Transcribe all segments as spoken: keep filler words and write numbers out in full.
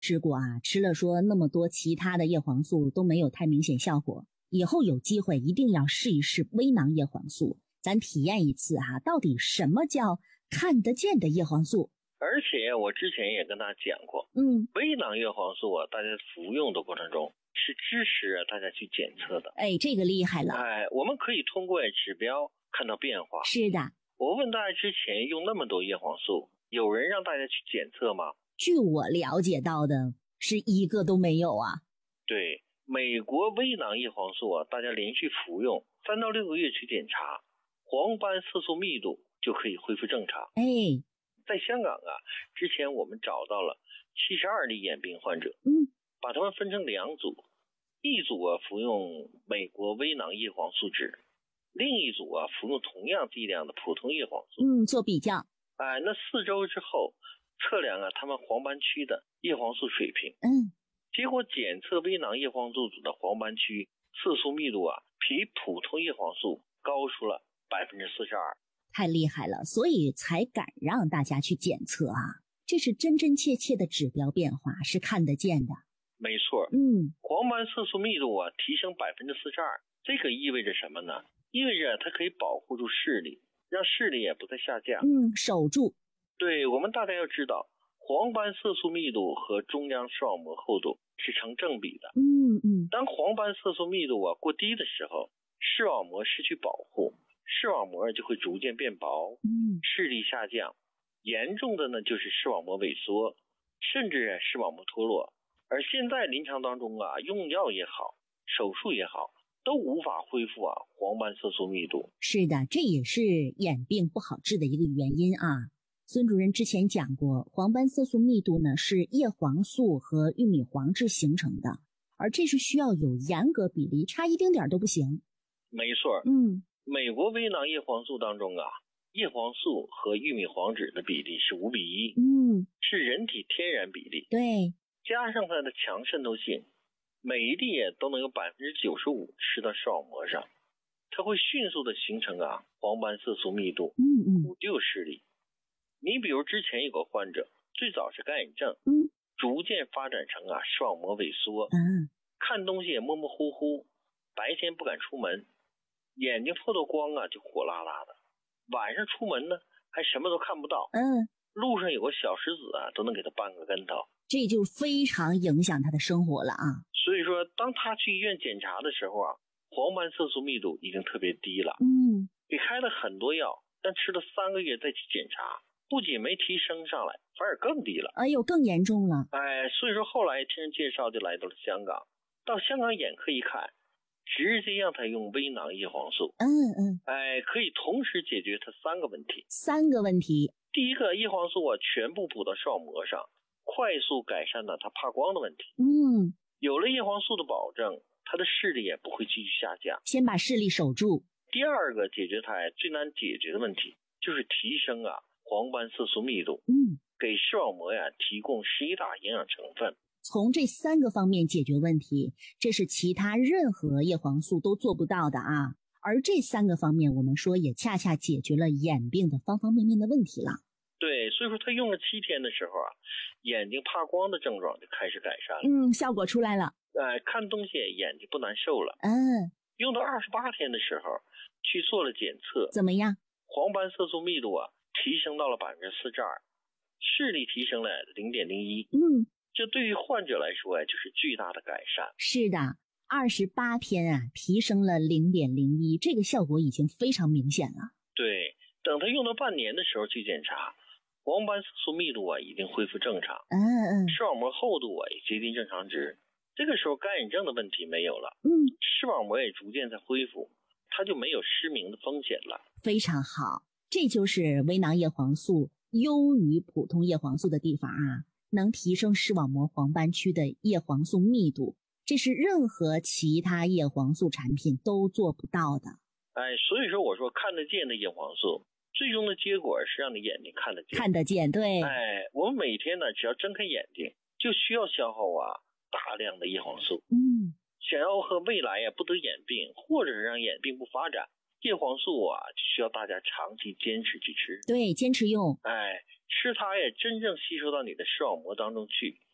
吃过啊，吃了说那么多其他的叶黄素都没有太明显效果，以后有机会一定要试一试微囊叶黄素，咱体验一次哈、啊，到底什么叫看得见的叶黄素。 而且我之前也跟大家讲过， 嗯， 微囊叶黄素啊，大家服用的过程中是支持大家去检测的。 哎，这个厉害了。 哎，我们可以通过指标看到变化。 是的。 我问大家之前用那么多叶黄素，有人让大家去检测吗？ 据我了解到的是一个都没有啊。 对，美国微囊叶黄素啊，大家连续服用三到六个月去检查，黄斑色素密度就可以恢复正常。 哎， 在香港啊，之前我们找到了七十二例眼病患者， 嗯， 把他们分成两组，一组啊服用美国微囊叶黄素酯，另一组啊服用同样剂量的普通叶黄素， 嗯，做比较。 哎，那四周之后测量啊他们黄斑区的叶黄素水平， 嗯， 结果检测微囊叶黄素组的黄斑区色素密度啊比普通叶黄素高出了百分之四十二。 太厉害了，所以才敢让大家去检测啊，这是真真切切的指标变化，是看得见的。 没错， 嗯， 黄斑色素密度啊提升百分之四十二，这个意味着什么呢？意味着它可以保护住视力，让视力也不再下降。 嗯，守住。 对，我们大家要知道，黄斑色素密度和中央视网膜厚度是成正比的。 嗯嗯， 当黄斑色素密度啊过低的时候，视网膜失去保护，视网膜就会逐渐变薄， 嗯， 视力下降，严重的呢就是视网膜萎缩，甚至视网膜脱落。而现在临床当中啊，用药也好，手术也好，都无法恢复啊黄斑色素密度。 是的，这也是眼病不好治的一个原因啊。孙主任之前讲过，黄斑色素密度呢是叶黄素和玉米黄质形成的，而这是需要有严格比例，差一丁点都不行。 没错， 嗯， 美国微囊叶黄素当中啊，叶黄素和玉米黄质的比例是五比一， 嗯， 是人体天然比例。 对， 加上它的强渗透性，每一粒都能有百分之九十五吃到视网膜上，它会迅速的形成啊黄斑色素密度， 嗯嗯， 补救视力。你比如之前有个患者，最早是干眼症， 嗯， 逐渐发展成啊视网膜萎缩， 嗯， 看东西也模模糊糊，白天不敢出门，眼睛透透光啊就火辣辣的，晚上出门呢还什么都看不到， 嗯， 路上有个小石子啊都能给他绊个跟头， 这就非常影响他的生活了啊。 所以说当他去医院检查的时候啊，黄斑色素密度已经特别低了， 嗯， 给开了很多药，但吃了三个月再去检查，不仅没提升上来，反而更低了。 哎呦，更严重了。 哎，所以说后来听人介绍就来到了香港，到香港眼科一看，直接让他用微囊叶黄素， 嗯嗯， 哎，可以同时解决他三个问题。 三个问题。 第一个，叶黄素啊全部补到视网膜上，快速改善了他怕光的问题。 嗯， 有了叶黄素的保证，他的视力也不会继续下降。 先把视力守住。 第二个，解决他最难解决的问题，就是提升啊黄斑色素密度， 嗯， 给视网膜呀提供十一大营养成分。 从这三个方面解决问题，这是其他任何叶黄素都做不到的啊。而这三个方面，我们说也恰恰解决了眼病的方方面面的问题了。 对，所以说他用了七天的时候啊，眼睛怕光的症状就开始改善了。 嗯，效果出来了。 哎、呃，看东西眼睛不难受了。 嗯， 用到二十八天的时候，去做了检测， 怎么样？ 黄斑色素密度啊提升到了百分之四十二，视力提升了零点零一。 嗯， 这对于患者来说啊，就是巨大的改善。 是的，二十八天啊，提升了零点零一，这个效果已经非常明显了。 对，等他用到半年的时候去检查，黄斑色素密度啊已经恢复正常， 嗯嗯， 视网膜厚度啊也接近正常值。这个时候干眼症的问题没有了， 嗯， 视网膜也逐渐在恢复，它就没有失明的风险了。 非常好，这就是微囊叶黄素优于普通叶黄素的地方啊，能提升视网膜黄斑区的叶黄素密度，这是任何其他叶黄素产品都做不到的。 哎，所以说我说看得见的叶黄素，最终的结果是让你眼睛看得见。 看得见，对。 哎，我们每天呢，只要睁开眼睛，就需要消耗啊大量的叶黄素。 嗯， 想要和未来呀不得眼病，或者是让眼病不发展，叶黄素啊就需要大家长期坚持去吃。 对，坚持用。 哎，吃它也真正吸收到你的视网膜当中去，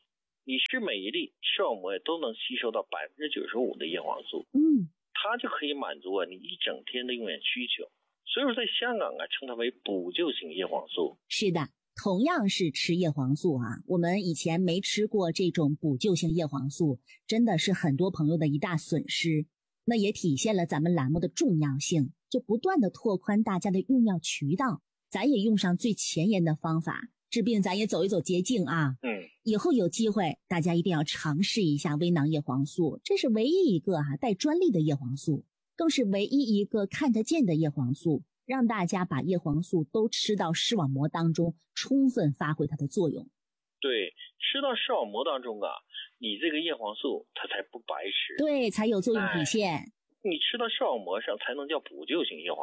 你吃每一粒视网膜都能吸收到百分之九十五的叶黄素， 嗯， 它就可以满足啊你一整天的用眼需求。所以说在香港啊，称它为补救型叶黄素。 是的，同样是吃叶黄素啊，我们以前没吃过这种补救型叶黄素，真的是很多朋友的一大损失。那也体现了咱们栏目的重要性，就不断的拓宽大家的用药渠道，咱也用上最前沿的方法治病，咱也走一走捷径啊。 嗯， 以后有机会大家一定要尝试一下微囊叶黄素，这是唯一一个啊带专利的叶黄素，更是唯一一个看得见的叶黄素，让大家把叶黄素都吃到视网膜当中，充分发挥它的作用。 对，吃到视网膜当中啊，你这个叶黄素它才不白吃， 对，才有作用体现。 你吃到视网膜上才能叫补救型叶黄素。